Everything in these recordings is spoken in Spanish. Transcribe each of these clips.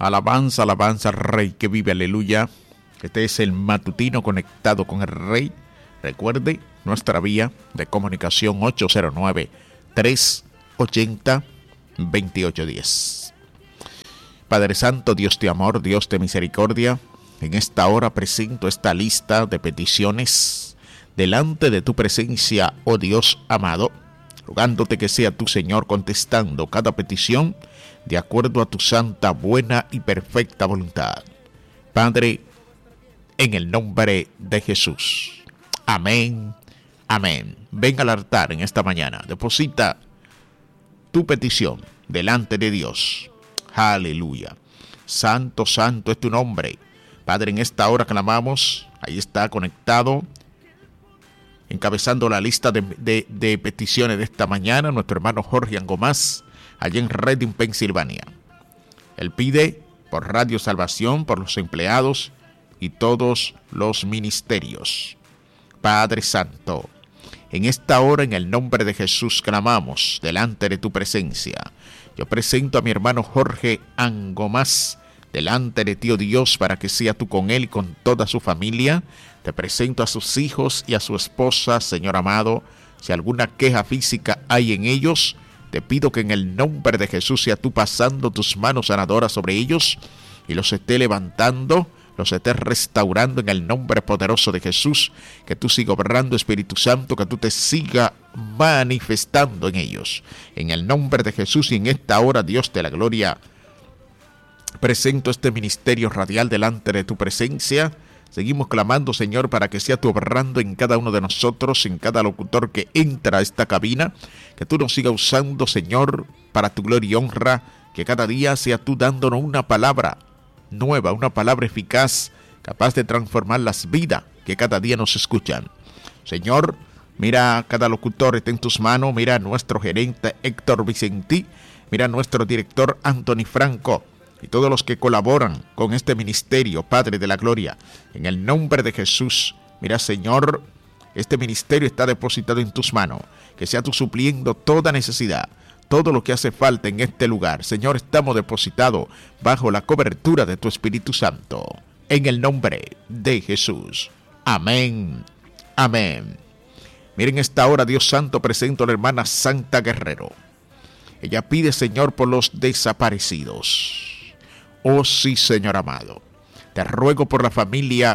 Alabanza, alabanza al Rey que vive, aleluya. Este es el matutino conectado con el Rey. Recuerde, nuestra vía de comunicación 809-380-2810. Padre Santo, Dios de amor, Dios de misericordia, en esta hora presento esta lista de peticiones delante de tu presencia, oh Dios amado, rogándote que sea tu Señor contestando cada petición de acuerdo a tu santa, buena y perfecta voluntad. Padre, en el nombre de Jesús. Amén, amén. Ven al altar en esta mañana. Deposita tu petición delante de Dios. Aleluya. Santo, santo es tu nombre. Padre, en esta hora clamamos. Ahí está conectado, encabezando la lista de peticiones de esta mañana, nuestro hermano Jorge Angomás, allá en Reading, Pensilvania. Él pide por Radio Salvación, por los empleados y todos los ministerios. Padre Santo, en esta hora, en el nombre de Jesús, clamamos delante de tu presencia. Yo presento a mi hermano Jorge Angomás delante de ti, oh Dios, para que sea tú con él y con toda su familia. Te presento a sus hijos y a su esposa, Señor amado. Si alguna queja física hay en ellos, te pido que en el nombre de Jesús sea tú pasando tus manos sanadoras sobre ellos y los esté levantando, los estés restaurando en el nombre poderoso de Jesús. Que tú sigas obrando, Espíritu Santo, que tú te sigas manifestando en ellos. En el nombre de Jesús y en esta hora, Dios de la gloria, presento este ministerio radial delante de tu presencia. Seguimos clamando, Señor, para que sea tú obrando en cada uno de nosotros, en cada locutor que entra a esta cabina. Que tú nos sigas usando, Señor, para tu gloria y honra. Que cada día sea tú dándonos una palabra nueva, una palabra eficaz, capaz de transformar las vidas que cada día nos escuchan. Señor, mira cada locutor, está en tus manos. Mira a nuestro gerente Héctor Vicentí. Mira a nuestro director Anthony Franco y todos los que colaboran con este ministerio, Padre de la Gloria. En el nombre de Jesús, mira, Señor, este ministerio está depositado en tus manos. Que sea tú supliendo toda necesidad, todo lo que hace falta en este lugar. Señor, estamos depositados bajo la cobertura de tu Espíritu Santo. En el nombre de Jesús. Amén. Amén. Miren, esta hora, Dios Santo, presento a la hermana Santa Guerrero. Ella pide, Señor, por los desaparecidos. Oh sí, Señor amado, te ruego por la familia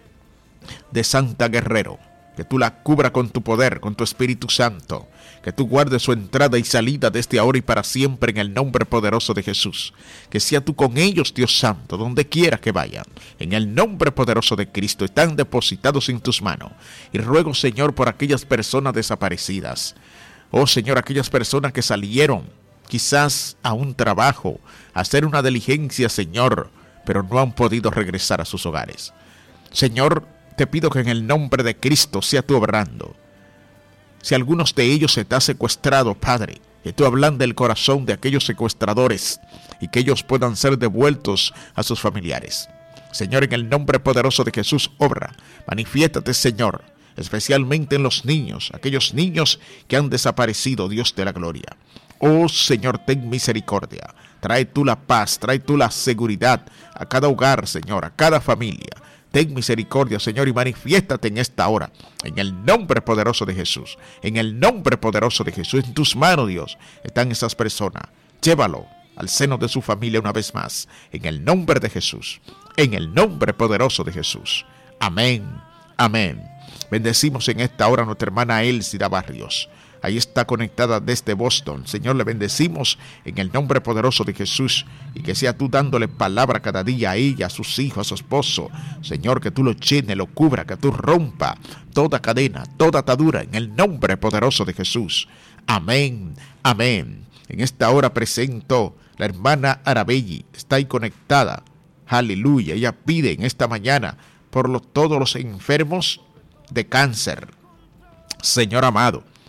de Santa Guerrero, que tú la cubras con tu poder, con tu Espíritu Santo, que tú guardes su entrada y salida desde ahora y para siempre en el nombre poderoso de Jesús. Que sea tú con ellos, Dios Santo, donde quiera que vayan, en el nombre poderoso de Cristo. Están depositados en tus manos. Y ruego, Señor, por aquellas personas desaparecidas. Oh Señor, aquellas personas que salieron quizás a un trabajo, a hacer una diligencia, Señor, pero no han podido regresar a sus hogares. Señor, te pido que en el nombre de Cristo sea tú obrando. Si algunos de ellos se te ha secuestrado, Padre, que tú ablande el corazón de aquellos secuestradores y que ellos puedan ser devueltos a sus familiares. Señor, en el nombre poderoso de Jesús, obra, manifiéstate, Señor, especialmente en los niños, aquellos niños que han desaparecido, Dios de la gloria. Oh Señor, ten misericordia. Trae tú la paz, trae tú la seguridad a cada hogar, Señor, a cada familia. Ten misericordia, Señor, y manifiéstate en esta hora. En el nombre poderoso de Jesús. En el nombre poderoso de Jesús. En tus manos, Dios, están esas personas. Llévalo al seno de su familia una vez más. En el nombre de Jesús. En el nombre poderoso de Jesús. Amén. Amén. Bendecimos en esta hora a nuestra hermana Elsida Barrios. Ahí está conectada desde Boston. Señor, le bendecimos en el nombre poderoso de Jesús. Y que sea tú dándole palabra cada día a ella, a sus hijos, a su esposo. Señor, que tú lo llenes, lo cubra, que tú rompa toda cadena, toda atadura en el nombre poderoso de Jesús. Amén, amén. En esta hora presento la hermana Arabelli. Está ahí conectada. Aleluya. Ella pide en esta mañana por todos los enfermos de cáncer. Señor amado,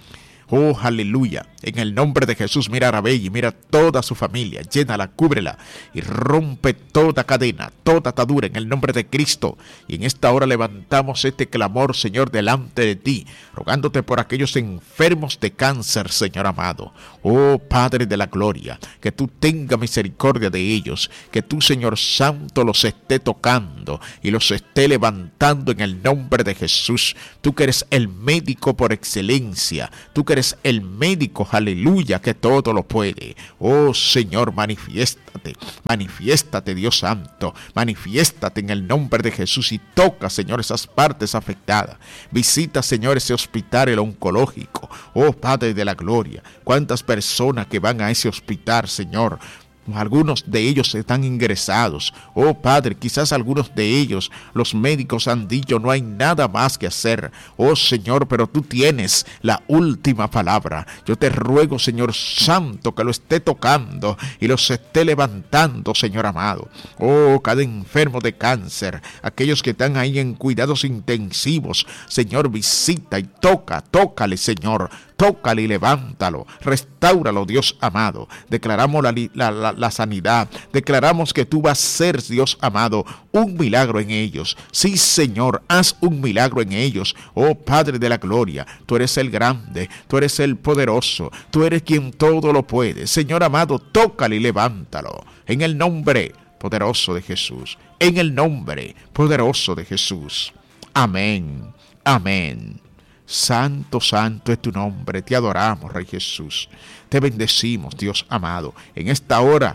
Oh, aleluya. En el nombre de Jesús, mira a Arabella, mira toda su familia, llénala, cúbrela y rompe toda cadena, toda atadura en el nombre de Cristo. Y en esta hora levantamos este clamor, Señor, delante de ti, rogándote por aquellos enfermos de cáncer, Señor amado. Oh, Padre de la gloria, que tú tengas misericordia de ellos, que tú, Señor Santo, los esté tocando y los esté levantando en el nombre de Jesús. Tú que eres el médico por excelencia, tú que eres el médico, aleluya, que todo lo puede. Oh Señor, manifiéstate, manifiéstate, Dios Santo, manifiéstate en el nombre de Jesús y toca, Señor, esas partes afectadas. Visita, Señor, ese hospital, el oncológico. Oh Padre de la gloria, cuántas personas que van a ese hospital, Señor. Algunos de ellos están ingresados. Oh Padre, quizás algunos de ellos, los médicos han dicho no hay nada más que hacer. Oh Señor, pero tú tienes la última palabra. Yo te ruego, Señor Santo, que lo esté tocando y los esté levantando, Señor amado. Oh, cada enfermo de cáncer, aquellos que están ahí en cuidados intensivos, Señor, visita y tócale, Señor. Tócale y levántalo, restáuralo, Dios amado. Declaramos la sanidad, declaramos que tú vas a ser, Dios amado, un milagro en ellos. Sí, Señor, haz un milagro en ellos. Oh Padre de la gloria, tú eres el grande, tú eres el poderoso, tú eres quien todo lo puede. Señor amado, tócale y levántalo. En el nombre poderoso de Jesús, en el nombre poderoso de Jesús. Amén, amén. Santo, santo es tu nombre, te adoramos, Rey Jesús, te bendecimos, Dios amado. En esta hora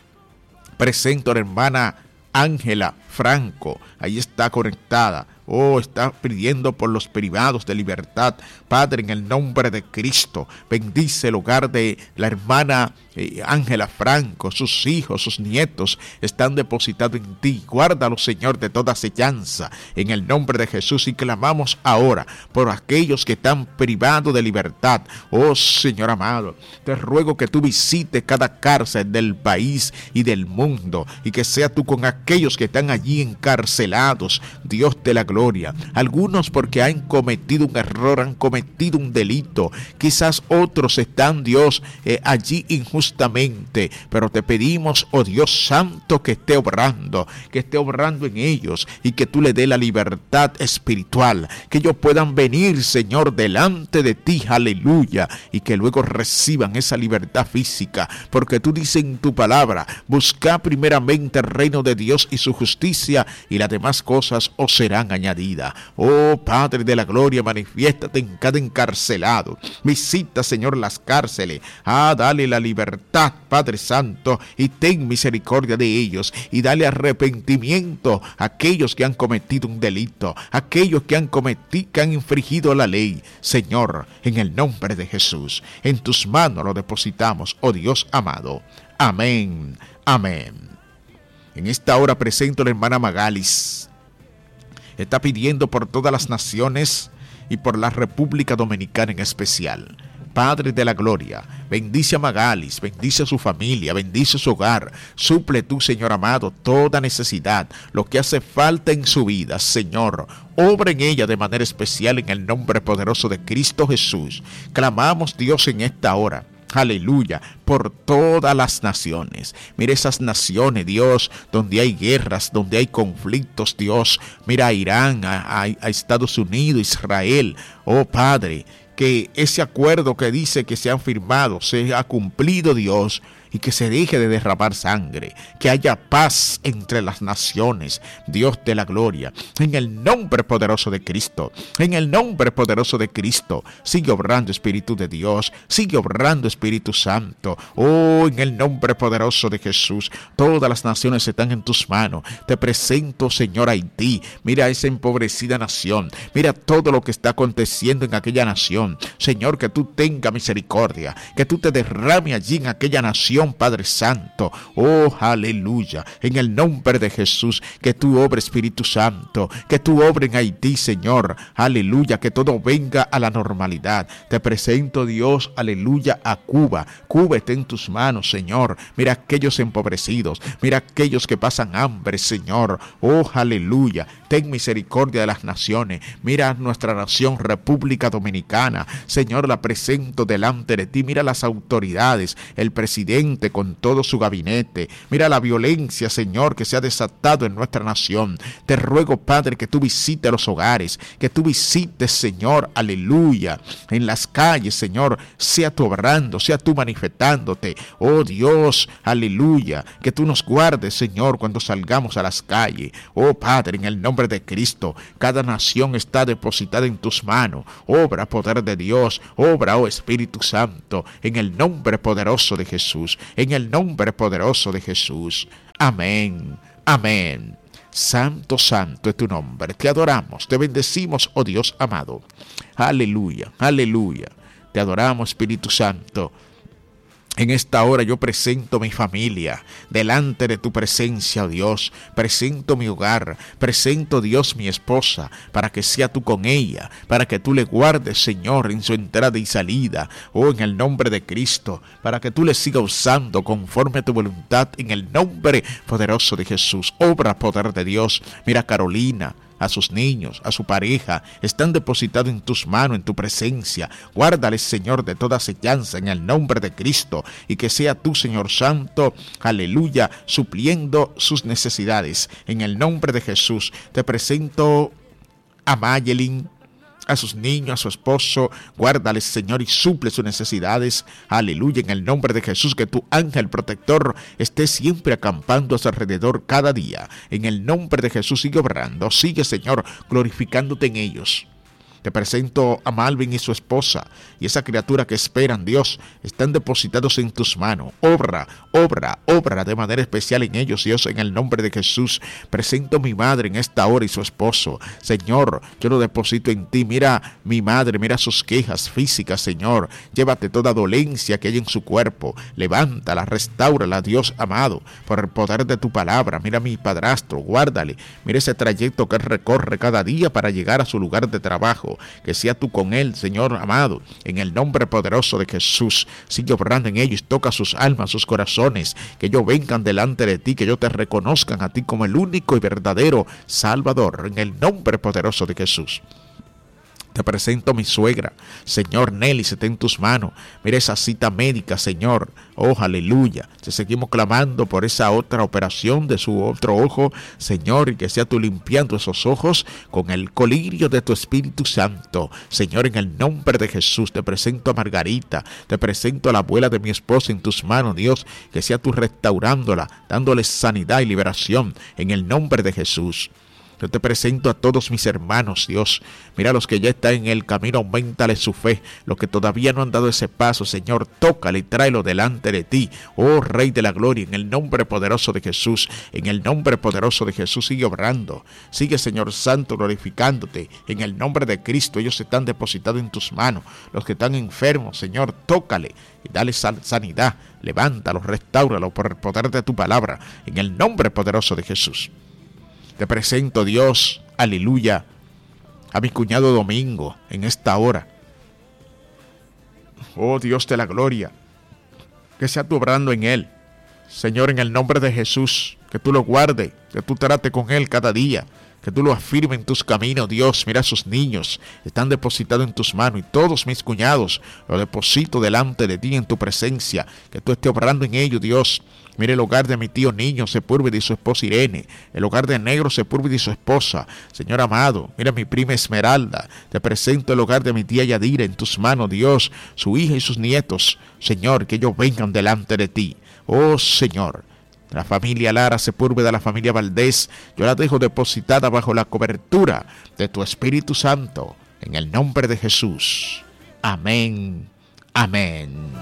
presento a la hermana Ángela Franco, ahí está conectada. Oh, está pidiendo por los privados de libertad. Padre, en el nombre de Cristo, bendice el hogar de la hermana Ángela Franco. Sus hijos, sus nietos están depositados en ti. Guárdalos, Señor, de toda acechanza, en el nombre de Jesús. Y clamamos ahora por aquellos que están privados de libertad. Oh, Señor amado, te ruego que tú visites cada cárcel del país y del mundo, y que sea tú con aquellos que están allí encarcelados, Dios de la gloria. Algunos porque han cometido un error, han cometido un delito. Quizás otros están, Dios, allí injustamente. Pero te pedimos, oh Dios santo, que esté obrando en ellos, y que tú le dé la libertad espiritual, que ellos puedan venir, Señor, delante de ti, aleluya, y que luego reciban esa libertad física, porque tú dices en tu palabra, busca primeramente el reino de Dios y su justicia, y las demás cosas os serán añadidas. Oh Padre de la gloria, manifiéstate en cada encarcelado. Visita, Señor, las cárceles. Dale la libertad, Padre Santo, y ten misericordia de ellos, y dale arrepentimiento a aquellos que han cometido un delito, aquellos que han infringido la ley. Señor, en el nombre de Jesús, en tus manos lo depositamos, oh Dios amado. Amén, amén. En esta hora presento a la hermana Magalis. Está pidiendo por todas las naciones y por la República Dominicana en especial. Padre de la gloria, bendice a Magalis, bendice a su familia, bendice su hogar. Suple tú, Señor amado, toda necesidad, lo que hace falta en su vida, Señor. Obra en ella de manera especial en el nombre poderoso de Cristo Jesús. Clamamos, Dios, en esta hora. Aleluya, por todas las naciones. Mira esas naciones, Dios, donde hay guerras, donde hay conflictos, Dios. Mira a Irán, a Estados Unidos, Israel. Oh Padre, que ese acuerdo que dice que se han firmado se ha cumplido, Dios, y que se deje de derramar sangre, que haya paz entre las naciones, Dios de la gloria, en el nombre poderoso de Cristo, en el nombre poderoso de Cristo. Sigue obrando, Espíritu de Dios, sigue obrando, Espíritu Santo. Oh, en el nombre poderoso de Jesús, todas las naciones están en tus manos. Te presento, Señor, Haití. Mira esa empobrecida nación, mira todo lo que está aconteciendo en aquella nación. Señor, que tú tengas misericordia, que tú te derrame allí en aquella nación, nación, Padre Santo. Oh, aleluya. En el nombre de Jesús, que tú obres, Espíritu Santo, que tú obres en Haití, Señor. Aleluya, que todo venga a la normalidad. Te presento, Dios, aleluya, a Cuba. Cuba está en tus manos, Señor. Mira aquellos empobrecidos, mira aquellos que pasan hambre, Señor. Oh, aleluya. Ten misericordia de las naciones. Mira nuestra nación, República Dominicana. Señor, la presento delante de ti. Mira las autoridades, el presidente con todo su gabinete. Mira la violencia, Señor, que se ha desatado en nuestra nación. Te ruego, Padre, que tú visites los hogares, que tú visites, Señor, aleluya, en las calles, Señor. Sea tú obrando, sea tú manifestándote. Oh Dios, aleluya, que tú nos guardes, Señor, cuando salgamos a las calles. Oh Padre, en el nombre de Cristo, cada nación está depositada en tus manos. Obra, poder de Dios, obra, oh Espíritu Santo, en el nombre poderoso de Jesús, en el nombre poderoso de Jesús. Amén, amén. Santo, santo es tu nombre. Te adoramos, te bendecimos, oh Dios amado. Aleluya, aleluya. Te adoramos, Espíritu Santo. En esta hora yo presento mi familia delante de tu presencia, oh Dios. Presento mi hogar, presento, Dios, mi esposa, para que sea tú con ella, para que tú le guardes, Señor, en su entrada y salida, oh, en el nombre de Cristo, para que tú le sigas usando conforme a tu voluntad, en el nombre poderoso de Jesús. Obra, poder de Dios. Mira a Carolina, a sus niños, a su pareja, están depositados en tus manos, en tu presencia. Guárdales, Señor, de toda acechanza en el nombre de Cristo, y que sea tú, Señor Santo, aleluya, supliendo sus necesidades. En el nombre de Jesús, te presento a Mayelin, a sus niños, a su esposo. Guárdales, Señor, y suple sus necesidades. Aleluya, en el nombre de Jesús, que tu ángel protector esté siempre acampando a su alrededor cada día. En el nombre de Jesús, sigue obrando, sigue, Señor, glorificándote en ellos. Te presento a Malvin y su esposa, y esa criatura que esperan, Dios, están depositados en tus manos. Obra, obra, obra de manera especial en ellos, Dios, en el nombre de Jesús. Presento a mi madre en esta hora y su esposo. Señor, yo lo deposito en ti. Mira mi madre, mira sus quejas físicas, Señor. Llévate toda dolencia que hay en su cuerpo. Levántala, restáurala, Dios amado, por el poder de tu palabra. Mira a mi padrastro, guárdale. Mira ese trayecto que él recorre cada día para llegar a su lugar de trabajo. Que sea tú con él, Señor amado, en el nombre poderoso de Jesús. Sigue obrando en ellos, toca sus almas, sus corazones, que ellos vengan delante de ti, que ellos te reconozcan a ti como el único y verdadero Salvador, en el nombre poderoso de Jesús. Te presento a mi suegra, Señor. Nelly, se está en tus manos. Mira esa cita médica, Señor. Oh, aleluya. Te seguimos clamando por esa otra operación de su otro ojo, Señor, y que sea tú limpiando esos ojos con el colirio de tu Espíritu Santo. Señor, en el nombre de Jesús, te presento a Margarita, te presento a la abuela de mi esposa en tus manos, Dios, que sea tú restaurándola, dándole sanidad y liberación, en el nombre de Jesús. Yo te presento a todos mis hermanos, Dios. Mira a los que ya están en el camino, auméntale su fe. Los que todavía no han dado ese paso, Señor, tócale y tráelo delante de ti. Oh, Rey de la Gloria, en el nombre poderoso de Jesús. En el nombre poderoso de Jesús, sigue obrando. Sigue, Señor Santo, glorificándote. En el nombre de Cristo, ellos están depositados en tus manos. Los que están enfermos, Señor, tócale y dale sanidad. Levántalo, restáuralo por el poder de tu palabra. En el nombre poderoso de Jesús. Te presento, Dios, aleluya, a mi cuñado Domingo en esta hora. Oh, Dios de la gloria, que sea tú obrando en él. Señor, en el nombre de Jesús, que tú lo guardes, que tú trates con él cada día, que tú lo afirmes en tus caminos, Dios. Mira a sus niños, están depositados en tus manos, y todos mis cuñados los deposito delante de ti en tu presencia, que tú estés obrando en ellos, Dios. Mira el hogar de mi tío Niño Sepúlveda y su esposa Irene, el hogar de Negro Sepúlveda y su esposa, Señor amado. Mira mi prima Esmeralda, te presento el hogar de mi tía Yadira en tus manos, Dios, su hija y sus nietos, Señor, que ellos vengan delante de ti. Oh Señor, la familia Lara Sepúlveda, la familia Valdés, yo la dejo depositada bajo la cobertura de tu Espíritu Santo, en el nombre de Jesús. Amén, amén.